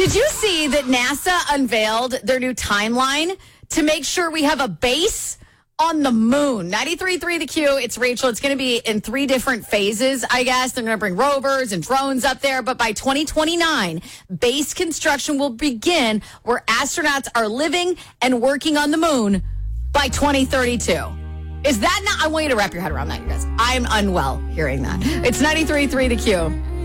Did you see that NASA unveiled their new timeline to make sure we have a base on the moon? 93.3 The Q. It's Rachel. It's going to be in 3 different phases, I guess. They're going to bring rovers and drones up there. But by 2029, base construction will begin where astronauts are living and working on the moon by 2032. Is that not? I want you to wrap your head around that, you guys. I'm unwell hearing that. It's 93.3 The Q.